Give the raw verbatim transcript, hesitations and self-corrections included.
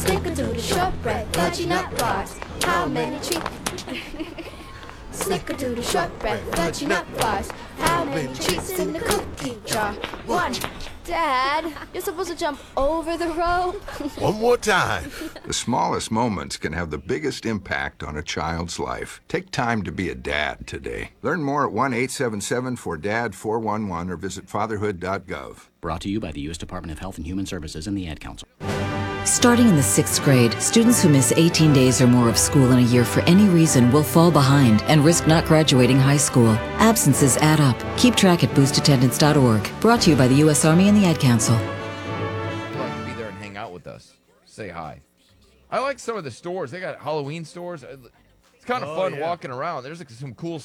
Snickerdoodle shortbread, fudgy nut bars. How many treats? Snickerdoodle shortbread, fudgy nut bars. How many treats in the cookie jar? One. Dad, you're supposed to jump over the rope. One more time. The smallest moments can have the biggest impact on a child's life. Take time to be a dad today. Learn more at one eight seven seven four D A D four one one or visit fatherhood dot gov. Brought to you by the U S Department of Health and Human Services and the Ad Council. Starting in the sixth grade, students who miss eighteen days or more of school in a year for any reason will fall behind and risk not graduating high school. Absences add up. Keep track at boost attendance dot org. Brought to you by the U S Army and the Ad Council. I'd like to be there and hang out with us. Say hi. I like some of the stores. They got Halloween stores. It's kind of Oh, fun yeah. walking around. There's like some cool